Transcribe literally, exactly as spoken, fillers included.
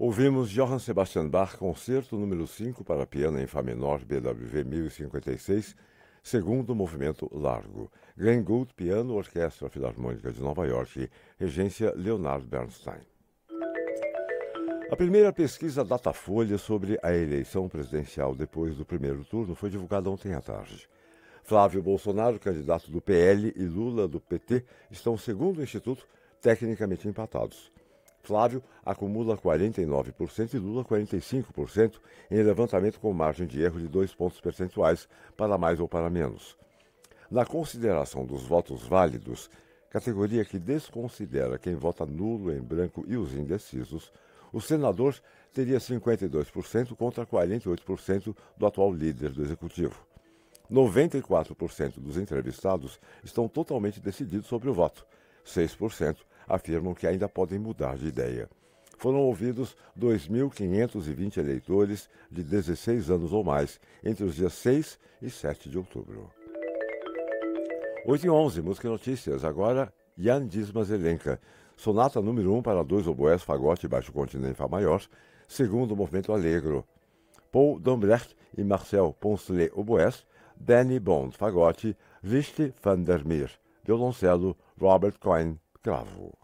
Ouvimos Johann Sebastian Bach, Concerto número cinco para piano em Fá menor, B W V mil e cinquenta e seis, segundo movimento largo. Glenn Gould, piano, Orquestra Filarmônica de Nova York, regência Leonard Bernstein. A primeira pesquisa Datafolha sobre a eleição presidencial depois do primeiro turno foi divulgada ontem à tarde. Flávio Bolsonaro, candidato do P L, e Lula, do P T, estão, segundo o Instituto, tecnicamente empatados. Flávio acumula quarenta e nove por cento e Lula quarenta e cinco por cento em levantamento com margem de erro de dois pontos percentuais para mais ou para menos. Na consideração dos votos válidos, categoria que desconsidera quem vota nulo, em branco e os indecisos, o senador teria cinquenta e dois por cento contra quarenta e oito por cento do atual líder do executivo. noventa e quatro por cento dos entrevistados estão totalmente decididos sobre o voto. seis por cento afirmam que ainda podem mudar de ideia. Foram ouvidos dois mil quinhentos e vinte eleitores de dezesseis anos ou mais entre os dias seis e sete de outubro. oito e onze, Música e Notícias. Agora, Jan Dismas Elenca. Sonata número um para dois oboés, fagote e baixo contínuo em Fá maior, segundo movimento allegro. Paul Dombrecht e Marcel Poncelet, oboés, Danny Bond, fagote, Richtie van der Meer, violoncelo, Robert Cohen, cravo.